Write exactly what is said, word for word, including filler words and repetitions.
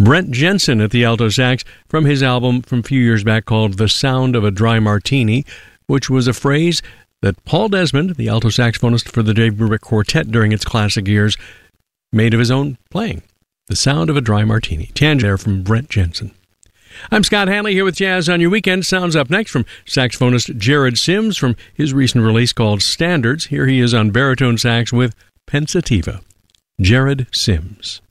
Brent Jensen at the alto sax from his album from a few years back called The Sound of a Dry Martini, which was a phrase that Paul Desmond, the alto saxophonist for the Dave Brubeck Quartet during its classic years, made of his own playing. The Sound of a Dry Martini. Tangent there from Brent Jensen. I'm Scott Hanley here with Jazz on Your Weekend. Sounds up next from saxophonist Jared Sims from his recent release called Standards. Here he is on baritone sax with Pensativa. Jared Sims.